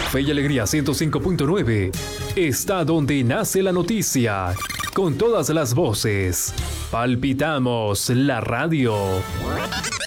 Fe y Alegría 105.9 está donde nace la noticia, con todas las voces. Palpitamos la radio.